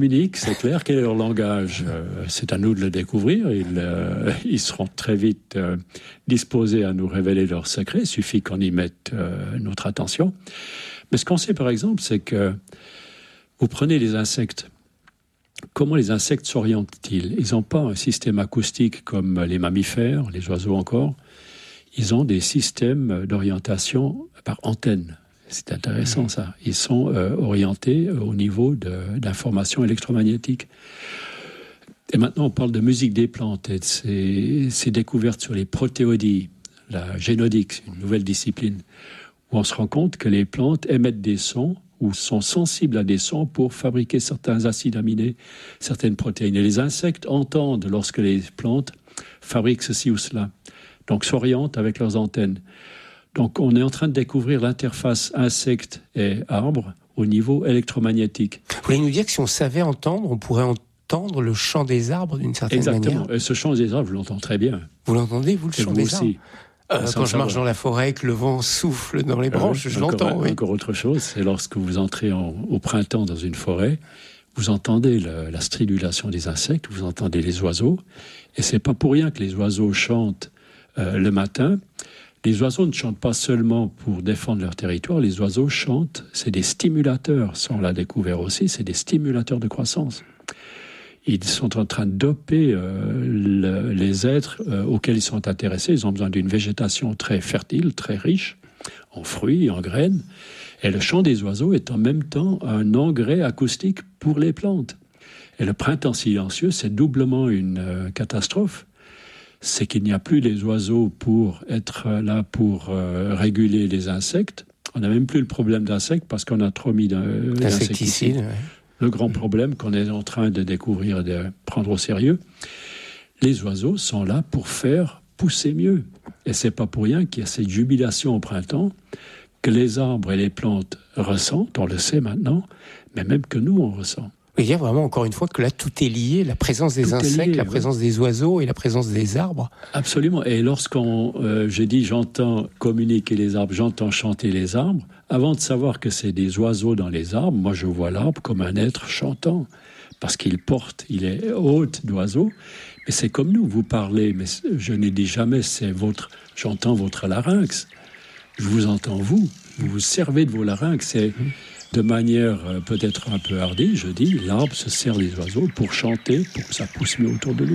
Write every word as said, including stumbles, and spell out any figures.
Communiquent, c'est clair. Quel est leur langage ? euh, C'est à nous de le découvrir. Ils, euh, ils seront très vite euh, disposés à nous révéler leurs secrets. Il suffit qu'on y mette euh, notre attention. Mais ce qu'on sait, par exemple, c'est que vous prenez les insectes. Comment les insectes s'orientent-ils ? Ils n'ont pas un système acoustique comme les mammifères, les oiseaux encore. Ils ont des systèmes d'orientation par antenne. C'est intéressant, ça. Ils sont euh, orientés au niveau de, d'informations électromagnétiques. Et maintenant, on parle de musique des plantes et de ces, ces découvertes sur les protéodies, la génodique, c'est une nouvelle discipline, où on se rend compte que les plantes émettent des sons ou sont sensibles à des sons pour fabriquer certains acides aminés, certaines protéines. Et les insectes entendent lorsque les plantes fabriquent ceci ou cela. Donc, s'orientent avec leurs antennes. Donc, on est en train de découvrir l'interface insecte et arbre au niveau électromagnétique. Vous voulez nous dire que si on savait entendre, on pourrait entendre le chant des arbres d'une certaine Exactement. manière ? Et ce chant des arbres, je l'entends très bien. Vous l'entendez, vous, le Et chant vous des arbres aussi. euh, Quand je marche dans la forêt et que le vent souffle dans les branches, euh, je encore, l'entends, oui. Encore autre chose, c'est lorsque vous entrez en, au printemps dans une forêt, vous entendez le, la stridulation des insectes, vous entendez les oiseaux, et c'est pas pour rien que les oiseaux chantent euh, le matin. Les oiseaux ne chantent pas seulement pour défendre leur territoire, les oiseaux chantent, c'est des stimulateurs, ça on l'a découvert aussi, c'est des stimulateurs de croissance. Ils sont en train de doper euh, le, les êtres euh, auxquels ils sont intéressés. Ils ont besoin d'une végétation très fertile, très riche, en fruits, en graines. Et le chant des oiseaux est en même temps un engrais acoustique pour les plantes. Et le printemps silencieux, c'est doublement une euh, catastrophe. C'est qu'il n'y a plus les oiseaux pour être là pour euh, réguler les insectes. On n'a même plus le problème d'insectes parce qu'on a trop mis d'insecticides. Ouais. Le grand problème qu'on est en train de découvrir et de prendre au sérieux. Les oiseaux sont là pour faire pousser mieux. Et c'est pas pour rien qu'il y a cette jubilation au printemps que les arbres et les plantes ressentent, on le sait maintenant, mais même que nous, on ressent. Il y a vraiment, encore une fois, que là, tout est lié, la présence des tout insectes, lié, la présence oui. des oiseaux et la présence des arbres. Absolument. Et lorsqu'on, euh, je dis, j'entends communiquer les arbres, j'entends chanter les arbres, avant de savoir que c'est des oiseaux dans les arbres, moi, je vois l'arbre comme un être chantant, parce qu'il porte, il est hôte d'oiseaux, mais c'est comme nous, vous parlez, mais je n'ai dit jamais, c'est votre, j'entends votre larynx, je vous entends vous, vous vous servez de vos larynx, c'est... Mmh. De manière euh, peut-être un peu hardie, je dis, l'arbre se sert des oiseaux pour chanter, pour que ça pousse mieux autour de lui.